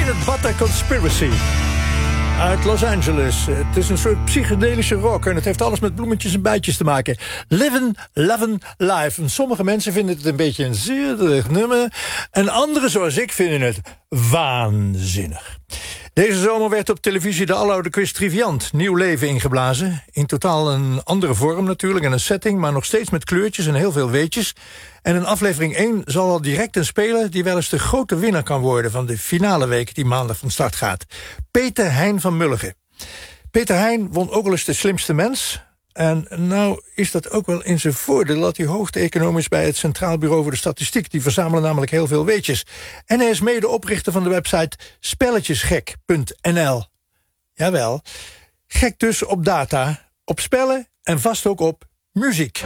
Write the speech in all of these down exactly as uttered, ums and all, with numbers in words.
Peanut Butter Conspiracy. Uit Los Angeles. Het is een soort psychedelische rock en het heeft alles met bloemetjes en bijtjes te maken. Livin', Lovin', Live. En sommige mensen vinden het een beetje een zielig nummer. En anderen, zoals ik, vinden het waanzinnig. Deze zomer werd op televisie de aloude quiz Triviant nieuw leven ingeblazen. In totaal een andere vorm natuurlijk en een setting, maar nog steeds met kleurtjes en heel veel weetjes. En in aflevering één zal al direct een speler die wel eens de grote winnaar kan worden van de finale week die maandag van start gaat. Peter Hein van Mulligen. Peter Hein won ook wel eens de slimste mens. En nou is dat ook wel in zijn voordeel dat hij hoofdeconoom is bij het Centraal Bureau voor de Statistiek. Die verzamelen namelijk heel veel weetjes. En hij is medeoprichter van de website spelletjesgek punt n l. Jawel, gek dus op data, op spellen en vast ook op muziek.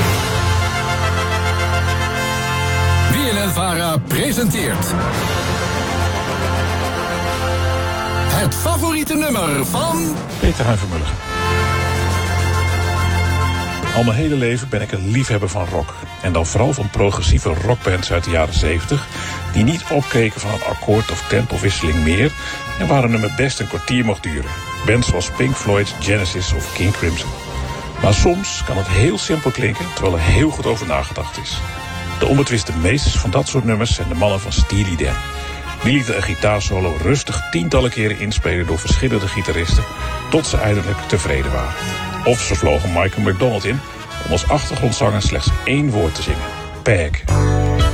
B N N-Vara presenteert het favoriete nummer van Peter Hein van Mulligen. Al mijn hele leven ben ik een liefhebber van rock. En dan vooral van progressieve rockbands uit de jaren zeventig... die niet opkeken van een akkoord of tempowisseling meer... en waar een nummer best een kwartier mocht duren. Bands zoals Pink Floyd, Genesis of King Crimson. Maar soms kan het heel simpel klinken, terwijl er heel goed over nagedacht is. De onbetwiste meesters van dat soort nummers zijn de mannen van Steely Dan. Die lieten een gitaarsolo rustig tientallen keren inspelen door verschillende gitaristen... tot ze eindelijk tevreden waren. Of ze vlogen Michael McDonald in om als achtergrondzanger slechts één woord te zingen. Peg.